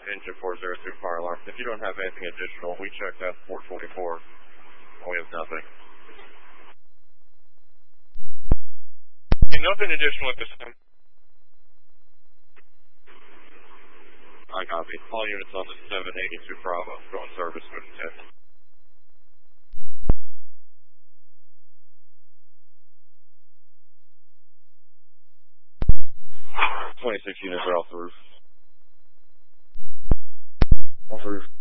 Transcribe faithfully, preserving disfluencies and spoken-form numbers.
engine four zero two fire alarm. If you don't have anything additional, we checked out four twenty-four. We have nothing. And nothing additional at this time. I copy. All units on the seven eighty-two Bravo. Going service with ten. twenty-six units are off the roof. Off the roof.